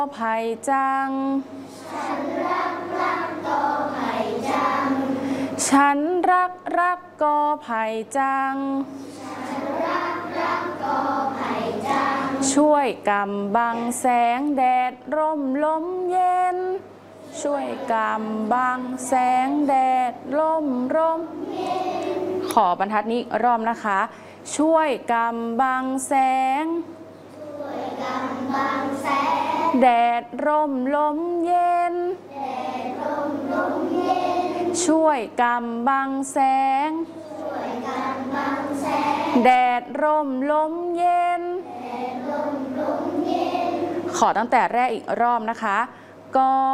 ไผ่จังฉันรักกอไผ่จังฉันรักกอไผ่จังช่วยกำบังแสงแดดร่มลมเย็นช่วยกำบังแสงแดดร่มเย็นขอบรรทัดนี้รอบนะคะช่วยกำบังแสงแดดร่มลมเย็นช่วยกำบังแสงแดดร่มลมเย็นขอตั้งแต่แรกอีกรอบนะคะก็